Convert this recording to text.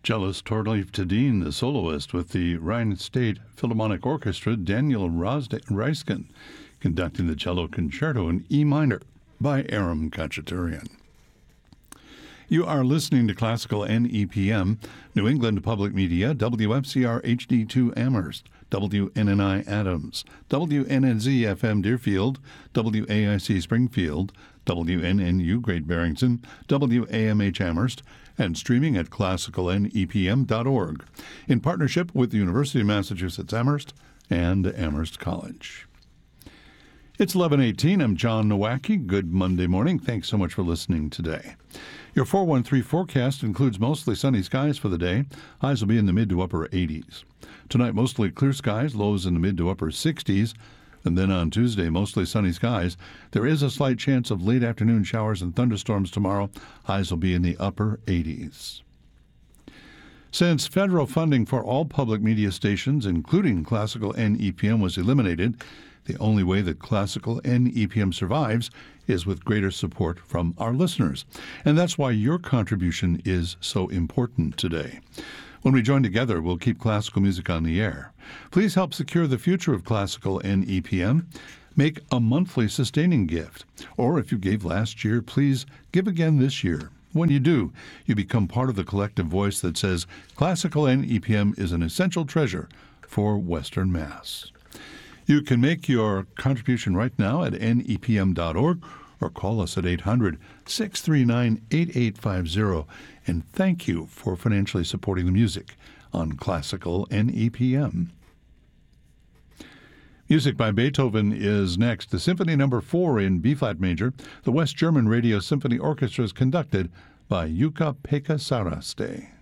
Cellist Torleif Tadin, the soloist, with the Rhine State Philharmonic Orchestra, Daniel Reiskin, conducting the cello concerto in E minor by Aram Khachaturian. You are listening to Classical NEPM, New England Public Media, WFCR HD2 Amherst, WNNI Adams, WNNZ FM Deerfield, WAIC Springfield, WNNU Great Barrington, WAMH Amherst, and streaming at classicalnepm.org, in partnership with the University of Massachusetts Amherst and Amherst College. It's 11:18. I'm John Nowacki. Good Monday morning. Thanks so much for listening today. Your 413 forecast includes mostly sunny skies for the day. Highs will be in the mid to upper 80s. Tonight, mostly clear skies, lows in the mid to upper 60s. And then on Tuesday, mostly sunny skies. There is a slight chance of late afternoon showers and thunderstorms tomorrow. Highs will be in the upper 80s. Since federal funding for all public media stations, including Classical NEPM, was eliminated, the only way that Classical NEPM survives is with greater support from our listeners. And that's why your contribution is so important today. When we join together, we'll keep classical music on the air. Please help secure the future of Classical NEPM. Make a monthly sustaining gift. Or if you gave last year, please give again this year. When you do, you become part of the collective voice that says Classical NEPM is an essential treasure for Western Mass. You can make your contribution right now at nepm.org or call us at 800-639-8850. And thank you for financially supporting the music on Classical NEPM. Music by Beethoven is next. The Symphony No. 4 in B-flat major, the West German Radio Symphony Orchestra, is conducted by Jukka-Pekka Saraste.